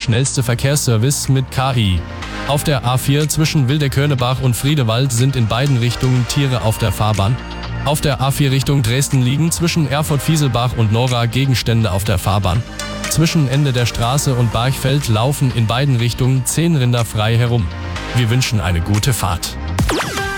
schnellste Verkehrsservice mit KI. Auf der A4 zwischen Wildekönnebach und Friedewald sind in beiden Richtungen Tiere auf der Fahrbahn. Auf der A4 Richtung Dresden liegen zwischen Erfurt-Fieselbach und Nora Gegenstände auf der Fahrbahn. Zwischen Ende der Straße und Barchfeld laufen in beiden Richtungen 10 Rinder frei herum. Wir wünschen eine gute Fahrt.